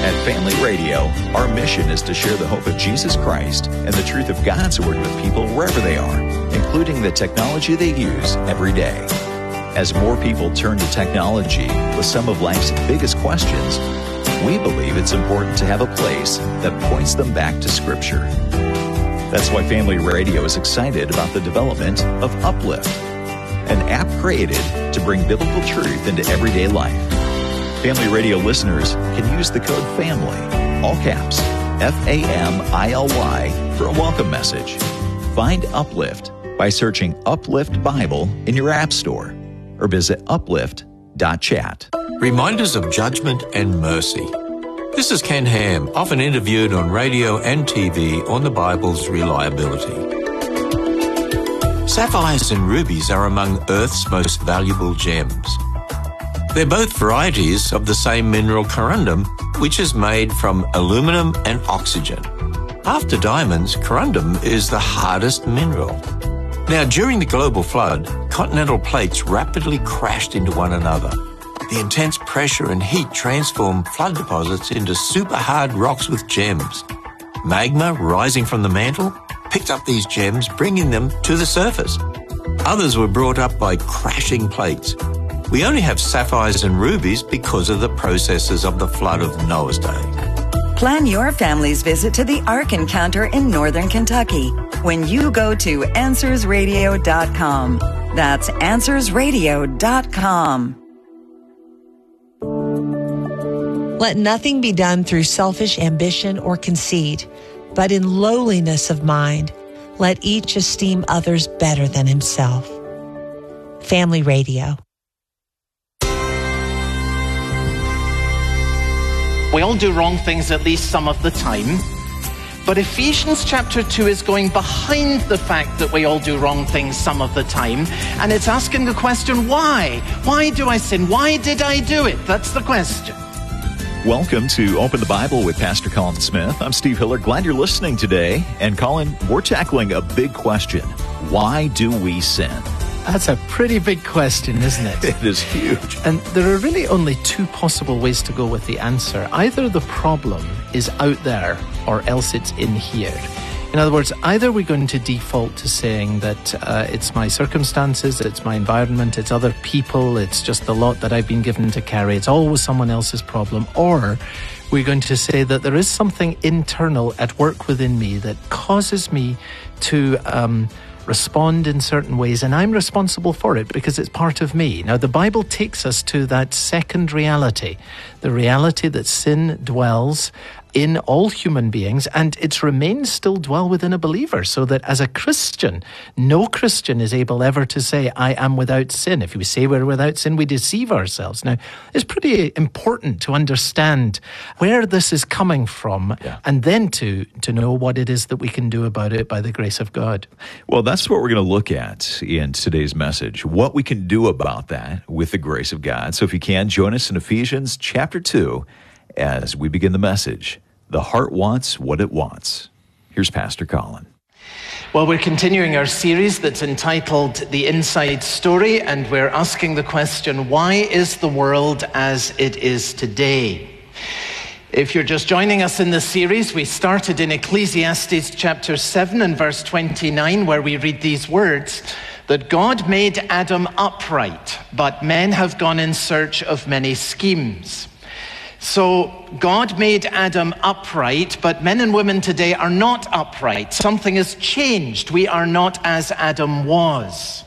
At Family Radio, our mission is to share the hope of Jesus Christ and the truth of God's Word with people wherever they are, including the technology they use every day. As more people turn to technology with some of life's biggest questions, we believe it's important to have a place that points them back to Scripture. That's why Family Radio is excited about the development of Uplift, an app created to bring biblical truth into everyday life. Family Radio listeners can use the code FAMILY, all caps, FAMILY, for a welcome message. Find Uplift by searching Uplift Bible in your app store or visit uplift.chat. Reminders of judgment and mercy. This is Ken Ham, often interviewed on radio and TV on the Bible's reliability. Sapphires and rubies are among Earth's most valuable gems. They're both varieties of the same mineral corundum, which is made from aluminum and oxygen. After diamonds, corundum is the hardest mineral. Now, during the global flood, continental plates rapidly crashed into one another. The intense pressure and heat transformed flood deposits into super hard rocks with gems. Magma rising from the mantle picked up these gems, bringing them to the surface. Others were brought up by crashing plates. We only have sapphires and rubies because of the processes of the flood of Noah's day. Plan your family's visit to the Ark Encounter in Northern Kentucky when you go to AnswersRadio.com. That's AnswersRadio.com. Let nothing be done through selfish ambition or conceit, but in lowliness of mind, let each esteem others better than himself. Family Radio. We all do wrong things at least some of the time. But Ephesians chapter 2 is going behind the fact that we all do wrong things some of the time. And it's asking the question, why? Why do I sin? Why did I do it? That's the question. Welcome to Open the Bible with Pastor Colin Smith. I'm Steve Hiller. Glad you're listening today. And Colin, we're tackling a big question. Why do we sin? That's a pretty big question, isn't it? It is huge. And there are really only two possible ways to go with the answer. Either the problem is out there or else it's in here. In other words, either we're going to default to saying that it's my circumstances, it's my environment, it's other people, it's just the lot that I've been given to carry, it's always someone else's problem, or we're going to say that there is something internal at work within me that causes me to respond in certain ways, and I'm responsible for it because it's part of me. Now, the Bible takes us to that second reality, the reality that sin dwells in all human beings, and it remains still dwell within a believer, so that as a Christian, no Christian is able ever to say, I am without sin. If we say we're without sin, we deceive ourselves. Now, it's pretty important to understand where this is coming from, and then to know what it is that we can do about it by the grace of God. Well, that's what we're going to look at in today's message, what we can do about that with the grace of God. So if you can, join us in Ephesians chapter 2 as we begin the message. The heart wants what it wants. Here's Pastor Colin. Well, we're continuing our series that's entitled The Inside Story, and we're asking the question, why is the world as it is today? If you're just joining us in this series, we started in Ecclesiastes chapter 7 and verse 29, where we read these words, that God made Adam upright, but men have gone in search of many schemes. So God made Adam upright, but men and women today are not upright. Something has changed. We are not as Adam was.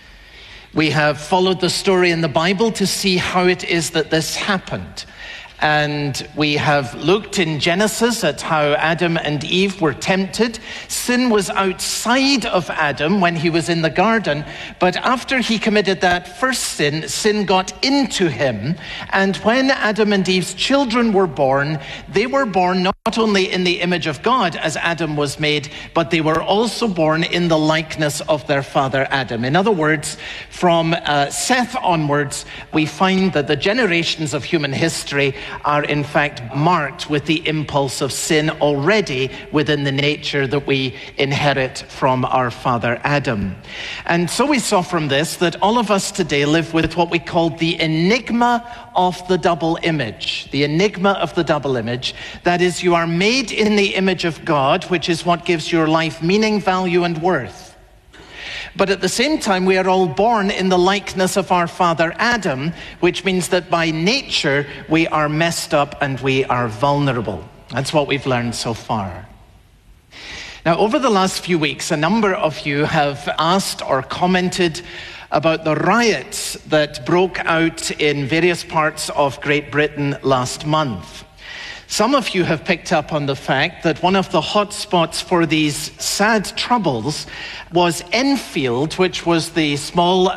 We have followed the story in the Bible to see how it is that this happened. And we have looked in Genesis at how Adam and Eve were tempted. Sin was outside of Adam when he was in the garden, but after he committed that first sin, sin got into him. And when Adam and Eve's children were born, they were born not only in the image of God as Adam was made, but they were also born in the likeness of their father Adam. In other words, from Seth onwards, we find that the generations of human history are in fact marked with the impulse of sin already within the nature that we inherit from our father Adam. And so we saw from this that all of us today live with what we call the enigma of the double image. The enigma of the double image. That is, you are made in the image of God, which is what gives your life meaning, value, and worth. But at the same time, we are all born in the likeness of our father Adam, which means that by nature, we are messed up and we are vulnerable. That's what we've learned so far. Now, over the last few weeks, a number of you have asked or commented about the riots that broke out in various parts of Great Britain last month. Some of you have picked up on the fact that one of the hot spots for these sad troubles was Enfield, which was the small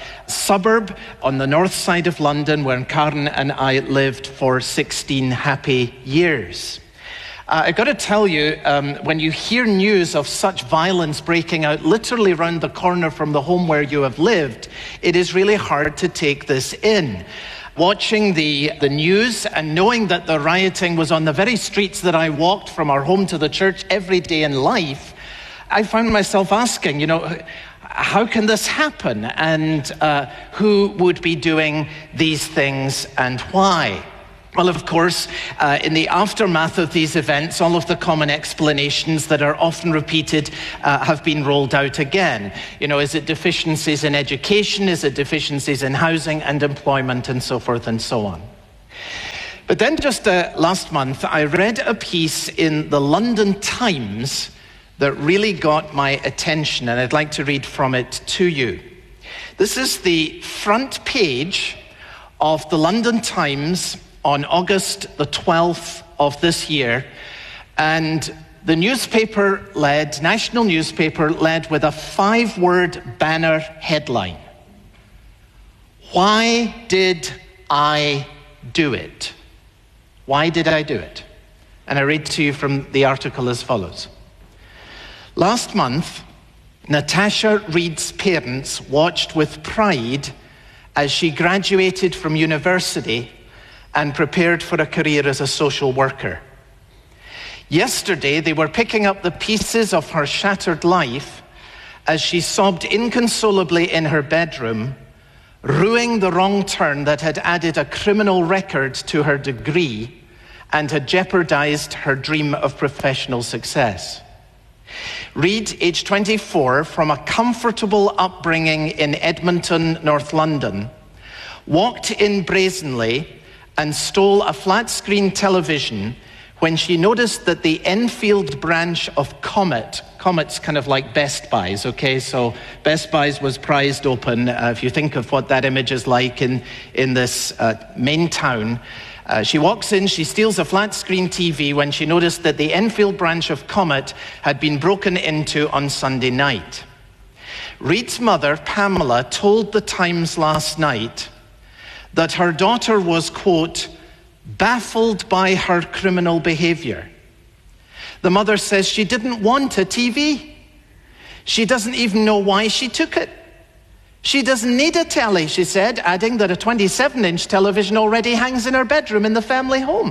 suburb on the north side of London where Karen and I lived for 16 happy years. I've got to tell you, when you hear news of such violence breaking out literally around the corner from the home where you have lived, it is really hard to take this in. Watching the news and knowing that the rioting was on the very streets that I walked from our home to the church every day in life, I found myself asking, how can this happen? And who would be doing these things and why? Well, of course, in the aftermath of these events, all of the common explanations that are often repeated have been rolled out again. Is it deficiencies in education? Is it deficiencies in housing and employment and so forth and so on? But then just last month, I read a piece in the London Times that really got my attention, and I'd like to read from it to you. This is the front page of the London Times on August the 12th of this year, and the national newspaper led with a 5-word banner headline. Why did I do it? Why did I do it? And I read to you from the article as follows. Last month, Natasha Reid's parents watched with pride as she graduated from university and prepared for a career as a social worker. Yesterday, they were picking up the pieces of her shattered life as she sobbed inconsolably in her bedroom, rueing the wrong turn that had added a criminal record to her degree and had jeopardized her dream of professional success. Reid, age 24, from a comfortable upbringing in Edmonton, North London, walked in brazenly and stole a flat-screen television when she noticed that the Enfield branch of Comet's kind of like Best Buys, okay? So Best Buys was prized open. If you think of what that image is like in this main town, she walks in, she steals a flat-screen TV when she noticed that the Enfield branch of Comet had been broken into on Sunday night. Reid's mother, Pamela, told the Times last night that her daughter was, quote, baffled by her criminal behavior. The mother says she didn't want a TV. She doesn't even know why she took it. She doesn't need a telly, she said, adding that a 27-inch television already hangs in her bedroom in the family home.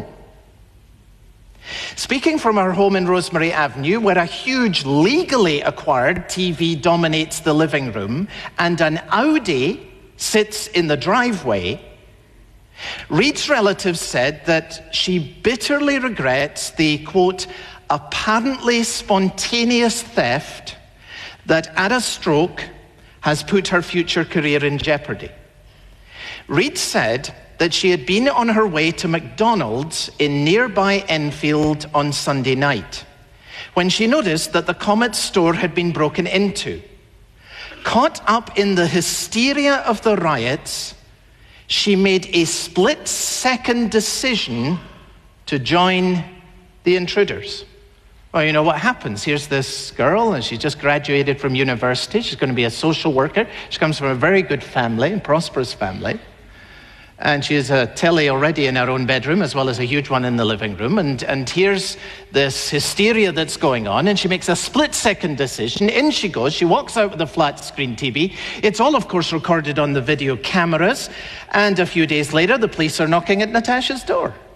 Speaking from our home in Rosemary Avenue, where a huge legally acquired TV dominates the living room and an Audi sits in the driveway, Reid's relatives said that she bitterly regrets the, quote, apparently spontaneous theft that at a stroke has put her future career in jeopardy. Reid said that she had been on her way to McDonald's in nearby Enfield on Sunday night when she noticed that the Comet store had been broken into. Caught up in the hysteria of the riots, she made a split-second decision to join the intruders. Well, you know what happens. Here's this girl, and she just graduated from university. She's going to be a social worker. She comes from a very good family, a prosperous family. And she has a telly already in her own bedroom, as well as a huge one in the living room. And here's this hysteria that's going on, and she makes a split-second decision. In she goes. She walks out with a flat-screen TV. It's all, of course, recorded on the video cameras. And a few days later, the police are knocking at Natasha's door.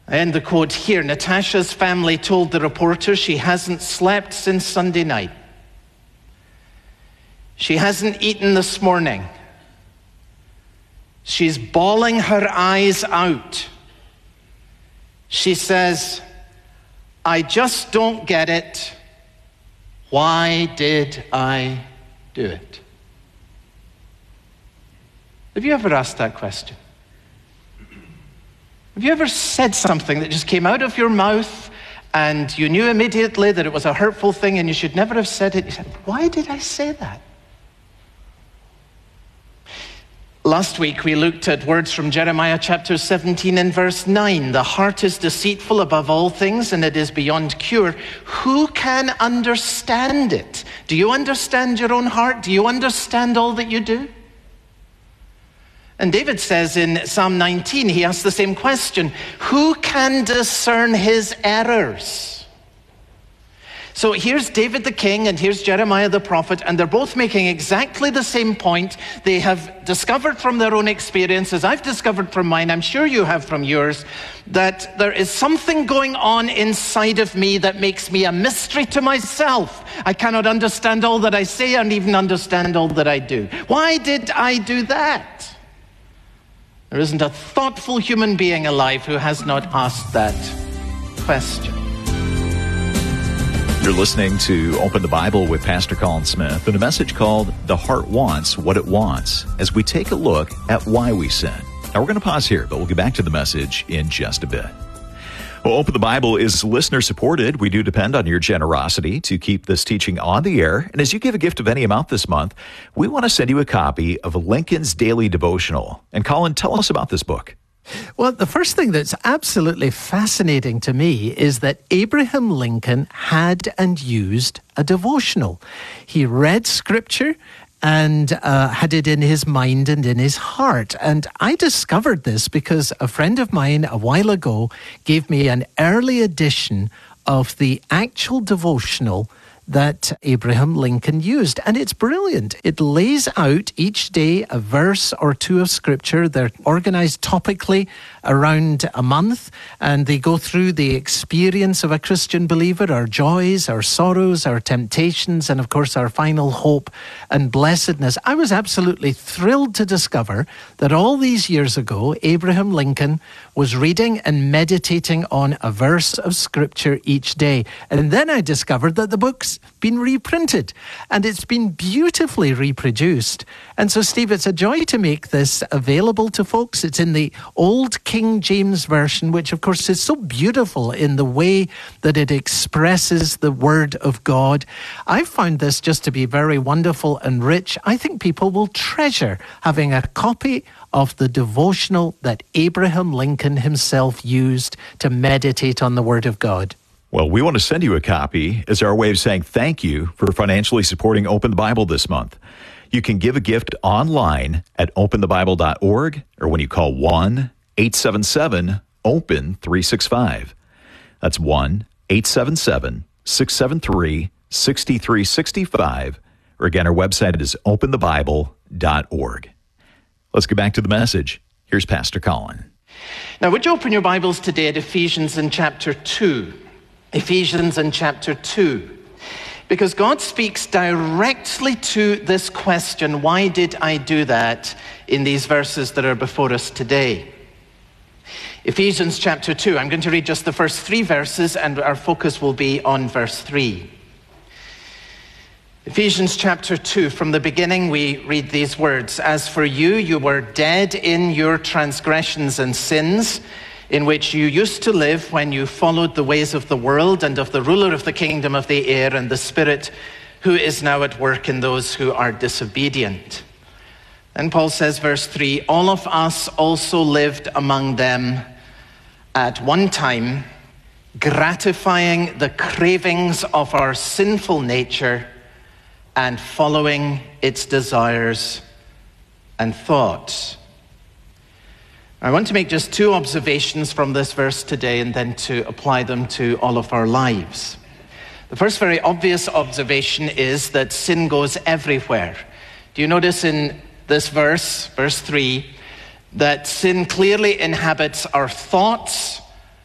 I end the quote here. Natasha's family told the reporter she hasn't slept since Sunday night. She hasn't eaten this morning. She's bawling her eyes out. She says, I just don't get it. Why did I do it? Have you ever asked that question? Have you ever said something that just came out of your mouth and you knew immediately that it was a hurtful thing and you should never have said it? You said, why did I say that? Last week we looked at words from Jeremiah chapter 17 and verse 9. The heart is deceitful above all things and it is beyond cure. Who can understand it? Do you understand your own heart? Do you understand all that you do? And David says in Psalm 19, he asks the same question. Who can discern his errors? So here's David the king and here's Jeremiah the prophet, and they're both making exactly the same point. They have discovered from their own experiences, I've discovered from mine, I'm sure you have from yours, that there is something going on inside of me that makes me a mystery to myself. I cannot understand all that I say and even understand all that I do. Why did I do that? There isn't a thoughtful human being alive who has not asked that question. You're listening to Open the Bible with Pastor Colin Smith and a message called The Heart Wants What It Wants, as we take a look at why we sin. Now we're going to pause here, but we'll get back to the message in just a bit. Well, Open the Bible is listener supported. We do depend on your generosity to keep this teaching on the air. And as you give a gift of any amount this month, we want to send you a copy of Lincoln's Daily Devotional. And Colin, tell us about this book. Well, the first thing that's absolutely fascinating to me is that Abraham Lincoln had and used a devotional. He read scripture and had it in his mind and in his heart. And I discovered this because a friend of mine a while ago gave me an early edition of the actual devotional that Abraham Lincoln used. And it's brilliant. It lays out each day a verse or two of scripture. They're organized topically around a month, and they go through the experience of a Christian believer, our joys, our sorrows, our temptations, and of course our final hope and blessedness. I was absolutely thrilled to discover that all these years ago, Abraham Lincoln was reading and meditating on a verse of scripture each day. And then I discovered that the book's been reprinted and it's been beautifully reproduced. And so, Steve, it's a joy to make this available to folks. It's in the Old King James Version, which of course is so beautiful in the way that it expresses the Word of God. I've found this just to be very wonderful and rich. I think people will treasure having a copy of the devotional that Abraham Lincoln himself used to meditate on the Word of God. Well, we want to send you a copy as our way of saying thank you for financially supporting Open the Bible this month. You can give a gift online at openthebible.org or when you call 1-877-OPEN-365. That's 1-877-673-6365. Or again, our website is openthebible.org. Let's get back to the message. Here's Pastor Colin. Now, would you open your Bibles today at Ephesians in chapter 2? Ephesians in chapter 2. Because God speaks directly to this question, why did I do that, in these verses that are before us today. Ephesians chapter 2. I'm going to read just the first 3 verses, and our focus will be on verse 3. Ephesians chapter 2, from the beginning we read these words. As for you, you were dead in your transgressions and sins, in which you used to live when you followed the ways of the world and of the ruler of the kingdom of the air and the Spirit, who is now at work in those who are disobedient. Then Paul says, verse 3, all of us also lived among them at one time, gratifying the cravings of our sinful nature and following its desires and thoughts. I want to make just 2 observations from this verse today and then to apply them to all of our lives. The first very obvious observation is that sin goes everywhere. Do you notice in this verse, verse 3, that sin clearly inhabits our thoughts,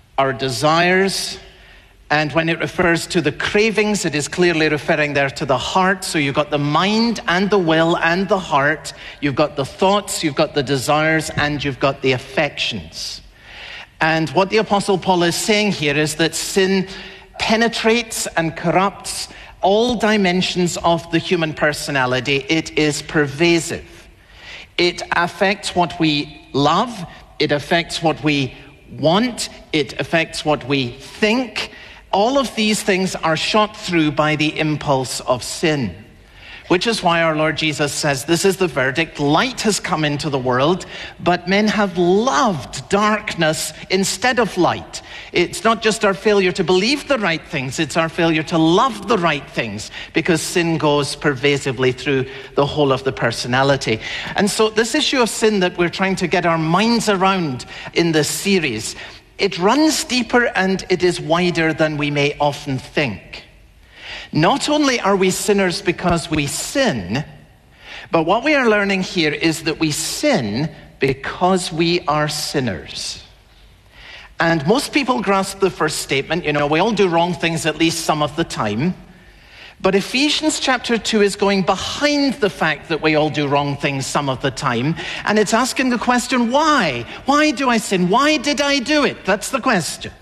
our desires. And when it refers to the cravings, it is clearly referring there to the heart. So you've got the mind and the will and the heart. You've got the thoughts, you've got the desires, and you've got the affections. And what the Apostle Paul is saying here is that sin penetrates and corrupts all dimensions of the human personality. It is pervasive. It affects what we love. It affects what we want. It affects what we think. All of these things are shot through by the impulse of sin, which is why our Lord Jesus says, this is the verdict. Light has come into the world, but men have loved darkness instead of light. It's not just our failure to believe the right things, it's our failure to love the right things, because sin goes pervasively through the whole of the personality. And so this issue of sin that we're trying to get our minds around in this series, it runs deeper and it is wider than we may often think. Not only are we sinners because we sin, but what we are learning here is that we sin because we are sinners. And most people grasp the first statement, we all do wrong things at least some of the time. But Ephesians chapter 2 is going behind the fact that we all do wrong things some of the time, and it's asking the question, why? Why do I sin? Why did I do it? That's the question.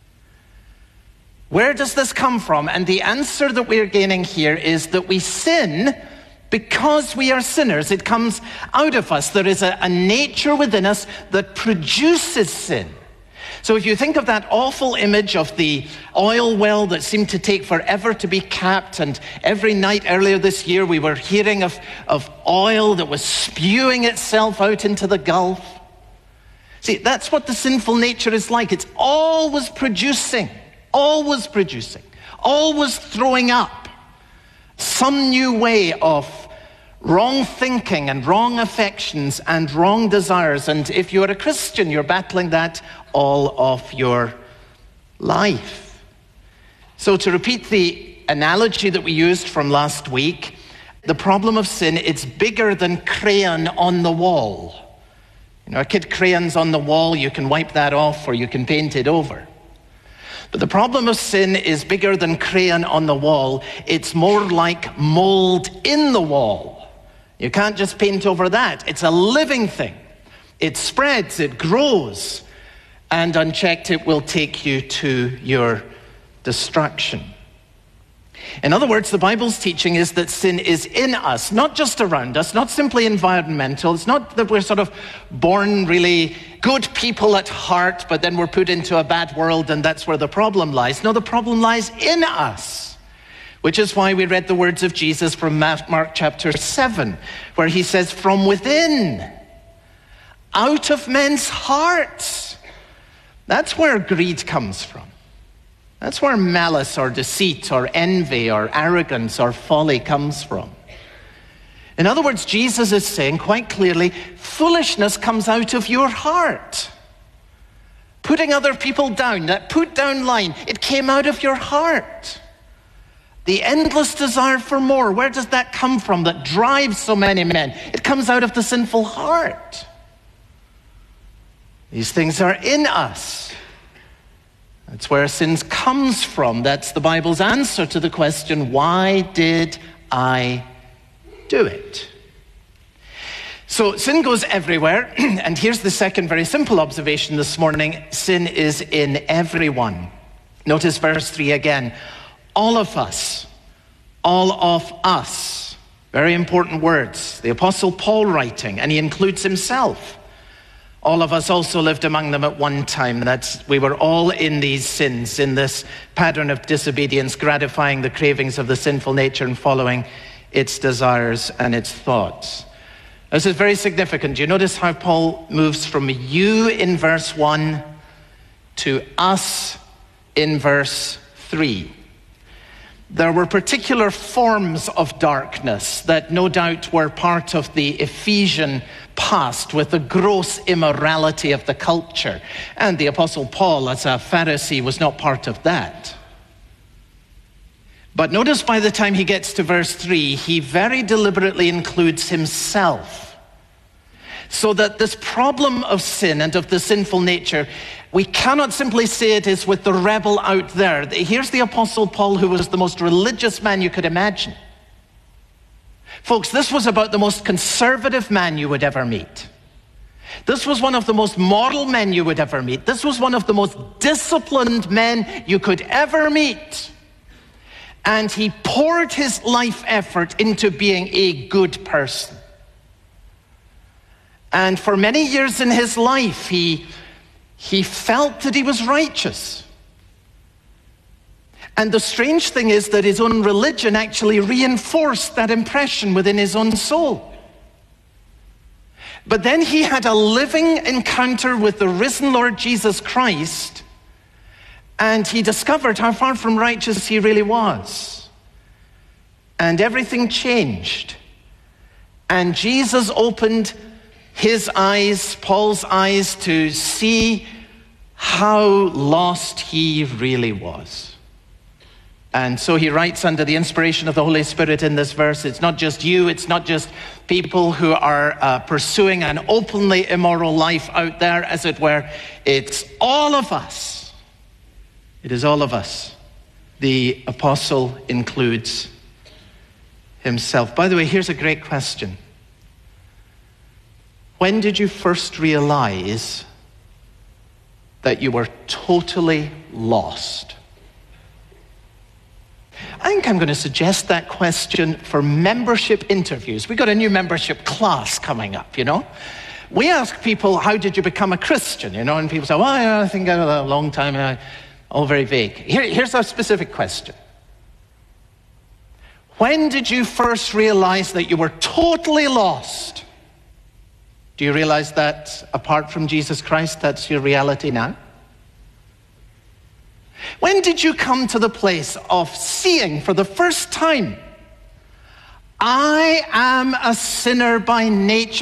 Where does this come from? And the answer that we're gaining here is that we sin because we are sinners. It comes out of us. There is a nature within us that produces sin. So if you think of that awful image of the oil well that seemed to take forever to be capped, and every night earlier this year we were hearing of oil that was spewing itself out into the Gulf. See, that's what the sinful nature is like. It's always producing, always throwing up some new way of wrong thinking and wrong affections and wrong desires. And if you're a Christian, you're battling that all of your life. So to repeat the analogy that we used from last week, the problem of sin, it's bigger than crayon on the wall. A kid crayons on the wall, you can wipe that off or you can paint it over. But the problem of sin is bigger than crayon on the wall. It's more like mold in the wall. You can't just paint over that. It's a living thing. It spreads, it grows, and unchecked it will take you to your destruction. In other words, the Bible's teaching is that sin is in us, not just around us, not simply environmental. It's not that we're sort of born really good people at heart, but then we're put into a bad world and that's where the problem lies. No, the problem lies in us. Which is why we read the words of Jesus from Mark chapter 7, where he says, from within, out of men's hearts. That's where greed comes from. That's where malice or deceit or envy or arrogance or folly comes from. In other words, Jesus is saying quite clearly, foolishness comes out of your heart. Putting other people down, that put down line, it came out of your heart. The endless desire for more, where does that come from that drives so many men? It comes out of the sinful heart. These things are in us. That's where sin comes from. That's the Bible's answer to the question, why did I do it? So sin goes everywhere, and here's the second very simple observation this morning. Sin is in everyone. Notice verse 3 again. All of us. Very important words. The Apostle Paul writing, and he includes himself. All of us also lived among them at one time. We were all in these sins, in this pattern of disobedience, gratifying the cravings of the sinful nature and following its desires and its thoughts. This is very significant. You notice how Paul moves from you in verse 1 to us in verse 3. There were particular forms of darkness that no doubt were part of the Ephesian past with the gross immorality of the culture. And the Apostle Paul, as a Pharisee, was not part of that. But notice by the time he gets to verse 3, he very deliberately includes himself. So that this problem of sin and of the sinful nature, we cannot simply say it is with the rebel out there. Here's the Apostle Paul, who was the most religious man you could imagine. Folks, this was about the most conservative man you would ever meet. This was one of the most moral men you would ever meet. This was one of the most disciplined men you could ever meet. And he poured his life effort into being a good person. And for many years in his life, he felt that he was righteous. And the strange thing is that his own religion actually reinforced that impression within his own soul. But then he had a living encounter with the risen Lord Jesus Christ, and he discovered how far from righteous he really was. And everything changed. And Jesus opened his eyes, Paul's eyes, to see how lost he really was. And so he writes under the inspiration of the Holy Spirit in this verse, it's not just you, it's not just people who are pursuing an openly immoral life out there, as it were. It's all of us. It is all of us. The apostle includes himself. By the way, here's a great question. When did you first realize that you were totally lost? I think I'm going to suggest that question for membership interviews. We've got a new membership class coming up, you know. We ask people, how did you become a Christian, you know, and people say, well, I think I was a long time, all very vague. Here's a specific question. When did you first realize that you were totally lost? Do you realize that apart from Jesus Christ, that's your reality now? When did you come to the place of seeing for the first time, I am a sinner by nature?